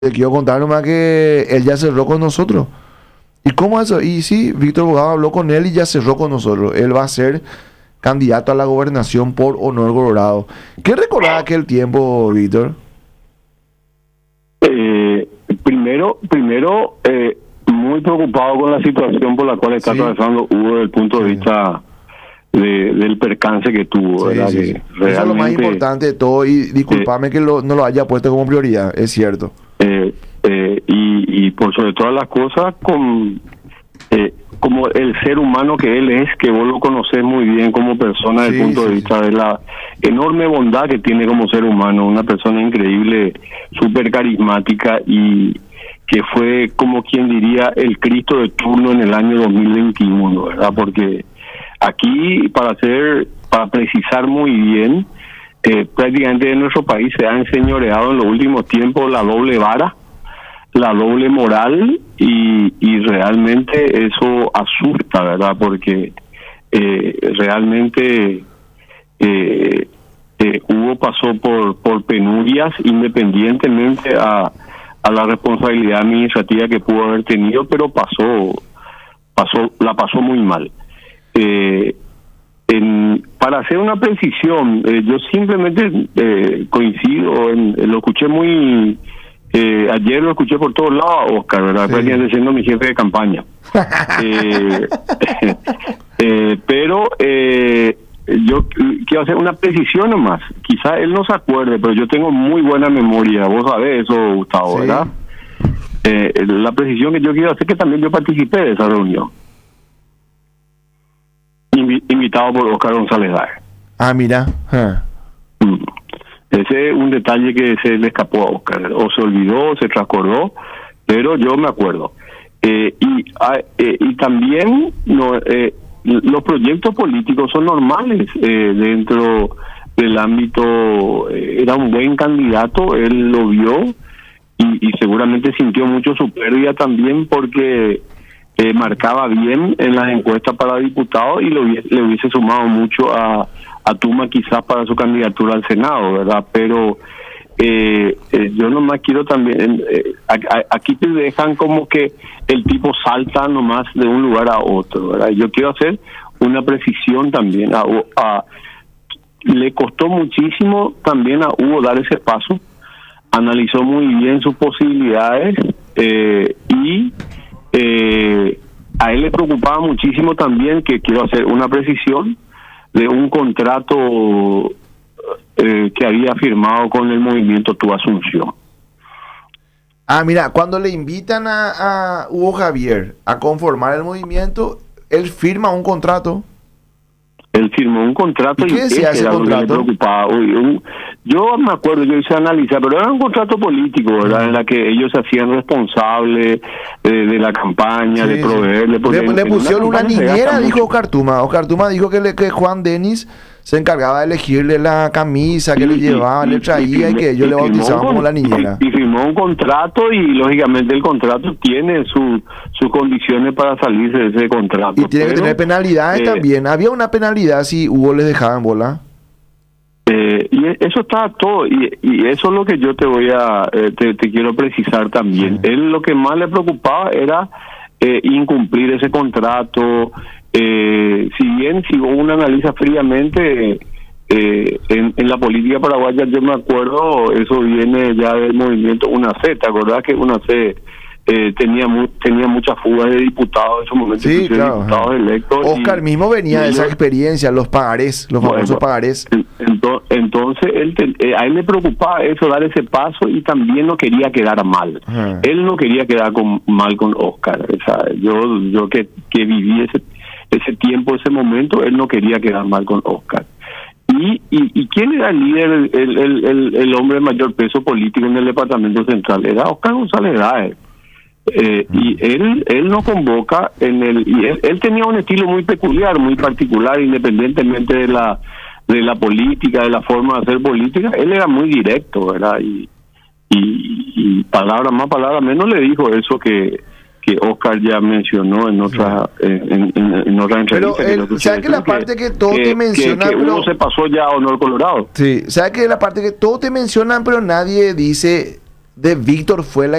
Te quiero contar nomás que él ya cerró con nosotros. ¿Y cómo eso? Y sí, Víctor Bogado habló con él y ya cerró con nosotros. Él va a ser candidato a la gobernación por Honor Colorado. ¿Qué recordaba aquel tiempo, Víctor? Primero, muy preocupado con la situación por la cual está atravesando Hugo desde el punto de vista del percance que tuvo, ¿verdad? Sí. Que Eso es lo más importante de todo y discúlpame que no lo haya puesto como prioridad, es cierto. Y por sobre todas las cosas, como el ser humano que él es, que vos lo conocés muy bien como persona desde el punto de vista de la enorme bondad que tiene como ser humano, una persona increíble, súper carismática y que fue como quien diría el Cristo de turno en el año 2021, ¿verdad? Porque aquí, para precisar muy bien, prácticamente en nuestro país se ha enseñoreado en los últimos tiempos la doble vara, la doble moral y realmente eso asusta, ¿verdad? Porque realmente Hugo pasó por penurias independientemente a la responsabilidad administrativa que pudo haber tenido, pero la pasó muy mal. Para hacer una precisión, yo simplemente coincido, lo escuché ayer lo escuché por todos lados a Oscar, ¿verdad? Prácticamente siendo mi jefe de campaña. Pero yo quiero hacer una precisión nomás. Quizá él no se acuerde, pero yo tengo muy buena memoria. Vos sabés eso, Gustavo, ¿verdad? La precisión que yo quiero hacer es que también yo participé de esa reunión. Invitado por Oscar González Daer. Ah, mira. Ese es un detalle que se le escapó a Oscar, o se olvidó, o se transcordó, pero yo me acuerdo. Y también los proyectos políticos son normales dentro del ámbito. Era un buen candidato, él lo vio y seguramente sintió mucho su pérdida también porque marcaba bien en las encuestas para diputado y le hubiese sumado mucho a Tuma quizás para su candidatura al Senado, ¿verdad? Pero yo nomás quiero también, aquí te dejan como que el tipo salta nomás de un lugar a otro, ¿verdad? Yo quiero hacer una precisión también. Le costó muchísimo también a Hugo dar ese paso, analizó muy bien sus posibilidades y a él le preocupaba muchísimo también, que quiero hacer una precisión, de un contrato que había firmado con el movimiento Tu Asunción. Ah, mira, cuando le invitan a Hugo Javier a conformar el movimiento, él firma un contrato. Él firmó un contrato. ¿Y qué decía ese contrato? Le preocupaba. Yo me acuerdo, yo hice analizar, pero era un contrato político, ¿verdad? En la que ellos se hacían responsables de la campaña, de proveerle. Le pusieron una niñera, dijo Oscar Tuma. Oscar Tuma dijo que Juan Denis se encargaba de elegirle la camisa que le llevaba, le traía y que ellos le bautizaban como la niñera. Y firmó un contrato y lógicamente el contrato tiene sus condiciones para salirse de ese contrato. Y tiene que tener penalidades también. Había una penalidad si Hugo les dejaba en bola. Y eso está todo, y eso es lo que yo te voy te quiero precisar también. Él lo que más le preocupaba era incumplir ese contrato. Si uno analiza fríamente en la política paraguaya, yo me acuerdo, eso viene ya del movimiento UNAC. ¿Te acordás que UNAC tenía muchas fugas de diputados en su momento? Sí, claro. Diputados electos. Oscar mismo venía de esa experiencia, los pagarés, los famosos pagarés. Entonces a él le preocupaba eso, dar ese paso, y también no quería quedar mal. Él no quería quedar mal con Oscar. O sea, yo que viví ese tiempo, ese momento, él no quería quedar mal con Oscar. ¿Y quién era el líder, el hombre de mayor peso político en el departamento central? Era Oscar González Daer. Y él nos convoca y él tenía un estilo muy peculiar, muy particular, independientemente de la política, de la forma de hacer política. Él era muy directo, ¿verdad? Y palabra más, palabra menos, le dijo eso que Oscar ya mencionó en otra entrevista. Pero ¿sabes que la parte que todos te mencionan, que uno se pasó ya a Honor Colorado? Sí, ¿sabes que la parte que todos te mencionan, pero nadie dice de Víctor fue la